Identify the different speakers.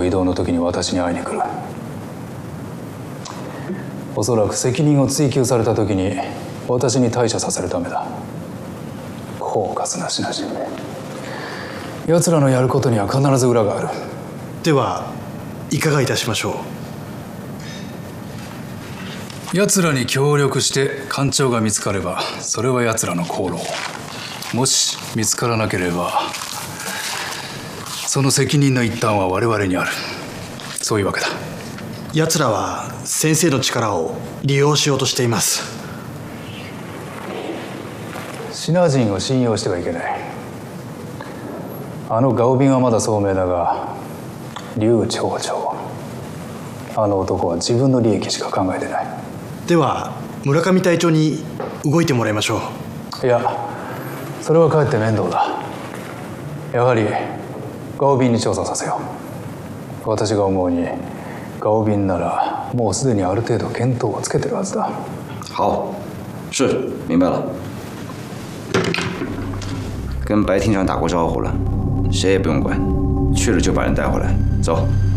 Speaker 1: 移動の時に私に会いに来る。おそらく責任を追及された時に私に対処させるためだ。狡猾な品人め。奴らのやることには必ず裏がある。
Speaker 2: ではいかがいたしましょ
Speaker 1: う。奴らに協力して艦長が見つかればそれは奴らの功労。もし見つからなければその責任の一端は我々にある。そういうわけだ。
Speaker 2: 奴らは先生の力を利用しようとしています。
Speaker 1: シナ人を信用してはいけない。あのガオビンはまだ聡明だが劉町長、あの男は自分の利益しか考えてない。
Speaker 2: では村上隊長に動いてもらいましょ
Speaker 1: う。いや、それはかえって面倒だ。やはりガオビンに調査させよう。私が思うにガオビンならもうすでにある程度見当をつけてるはずだ。
Speaker 3: 好，是，明白了。跟白厅长打过招呼了，谁也不用管，去了就把人带回来。走。